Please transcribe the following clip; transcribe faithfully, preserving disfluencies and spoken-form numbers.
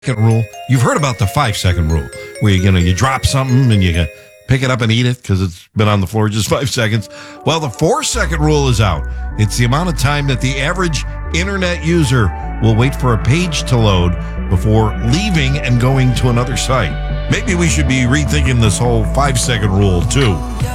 second rule. You've heard about the five second rule, where you you know you drop something and you can pick it up and eat it because it's been on the floor just five seconds. Well, the four second rule is out. It's the amount of time that the average internet user will wait for a page to load before leaving and going to another site. Maybe we should be rethinking this whole five second rule too.